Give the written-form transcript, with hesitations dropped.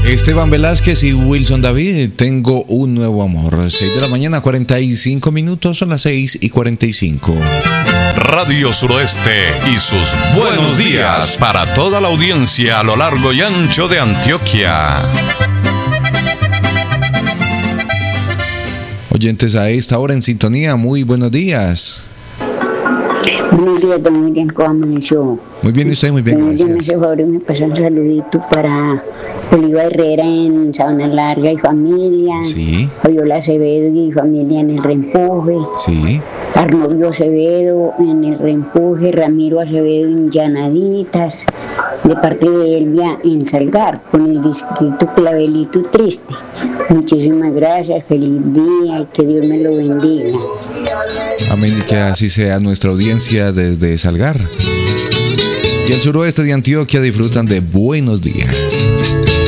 Esteban Velázquez y Wilson David, tengo un nuevo amor. 6 de la mañana, 45 minutos, son las 6:45. Radio Suroeste y sus buenos días para toda la audiencia a lo largo y ancho de Antioquia. Oyentes a esta hora en sintonía, muy buenos días. Buenos días, don William, ¿cómo amaneció? Muy bien, usted, muy bien, gracias. Me hace favor y me pasa un saludito para Oliva Herrera en Sabana Larga y familia. Sí. Oyola Acevedo y familia en el Reempuje. Sí. Arnoldo Acevedo en el Reempuje. Ramiro Acevedo en Llanaditas. De parte de Elvia en Salgar, con el distrito Clavelito Triste. Muchísimas gracias, feliz día y que Dios me lo bendiga. Amén, y que así sea nuestra audiencia desde Salgar. Y el suroeste de Antioquia disfrutan de buenos días.